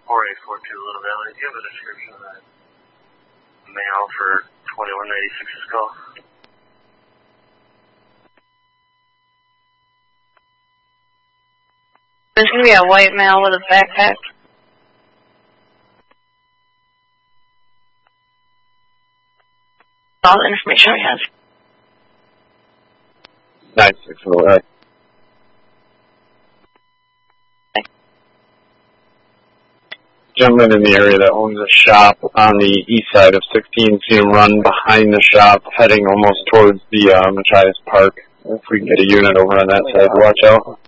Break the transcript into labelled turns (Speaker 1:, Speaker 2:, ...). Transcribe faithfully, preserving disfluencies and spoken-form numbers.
Speaker 1: four eight four two Little Valley. Do you have a description of that male for twenty-one ninety-six's call?
Speaker 2: There's going to be a white male with a backpack. All the information we have.
Speaker 3: nine six oh eight. Gentleman in the area that owns a shop on the east side of sixteen, see him run behind the shop, heading almost towards the uh, Machias Park. If we can get a unit over on that side, watch out.